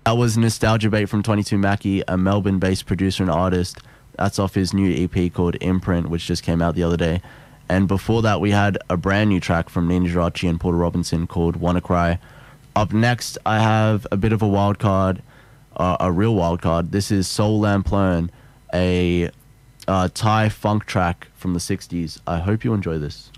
That was Nostalgia Bait from 22 Mackie, a Melbourne-based producer and artist. That's off his new EP called Imprint, which just came out the other day. And before that, we had a brand new track from Nina Girachi and Porter Robinson called Wanna Cry. Up next, I have a bit of a wild card, a real wild card. This is Soul Lamplern, a Thai funk track from the 60s. I hope you enjoy this.